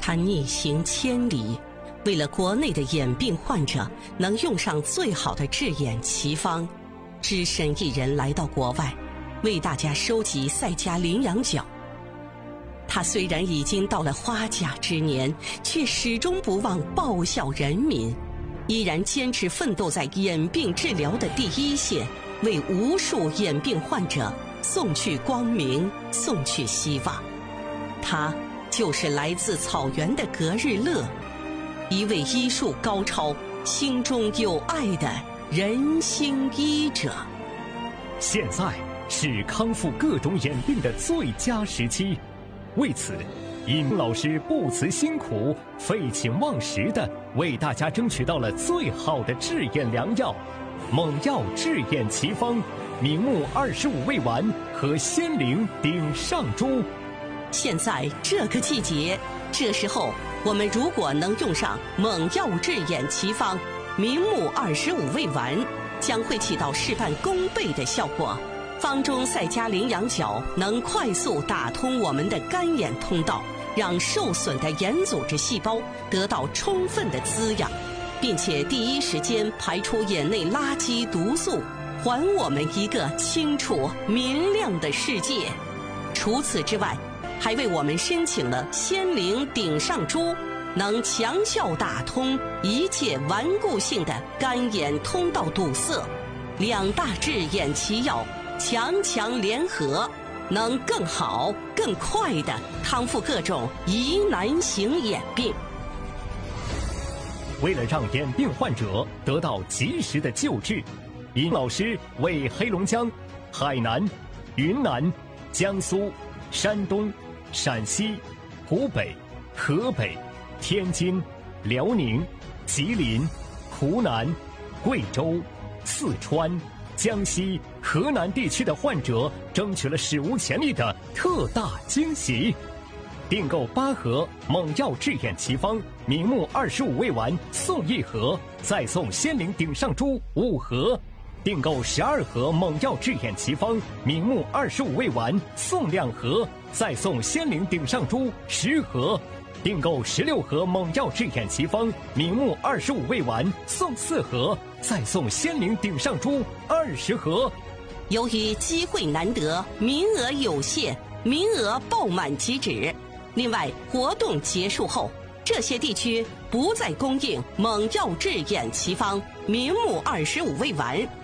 他逆行千里，为了国内的眼病患者能用上最好的治眼奇方，只身一人来到国外，为大家收集赛迦羚羊角。他虽然已经到了花甲之年，却始终不忘报效人民，依然坚持奋斗在眼病治疗的第一线，为无数眼病患者送去光明，送去希望。他就是来自草原的格日乐，一位医术高超、心中有爱的人心医者。 现在是康复各种眼病的最佳时期，为此，尹老师不辞辛苦、废寝忘食地为大家争取到了最好的治眼良药——猛药治眼奇方、明目25味丸和仙灵顶上珠。 现在这个季节，这时候我们如果能用上猛药治眼奇方、明目25味丸，将会起到事半功倍的效果。方中赛迦羚羊角能快速打通我们的干眼通道，让受损的眼组织细胞得到充分的滋养，并且第一时间排出眼内垃圾毒素，还我们一个清楚明亮的世界。除此之外，还为我们申请了仙灵顶上珠，能强效打通一切顽固性的干眼通道堵塞。两大治眼奇药强强联合，能更好更快地康复各种疑难型眼病。 为了让眼病患者得到及时的救治，尹老师为黑龙江、海南、云南、江苏、山东、陕西、湖北、河北、天津、辽宁、吉林、湖南、贵州、四川、江西、河南地区的患者争取了史无前例的特大惊喜。订购8盒猛药治眼奇方、明目25味丸送1盒，再送仙灵顶上珠5盒。订购12盒猛药治眼奇方、明目25味丸送2盒，再送仙灵顶上珠10盒。订购16盒猛药治眼奇方、明目25味丸送4盒，再送仙灵顶上珠20盒。 由于机会难得，名额有限，名额爆满即止。另外，活动结束后，这些地区不再供应猛药治眼奇方、明目25味丸。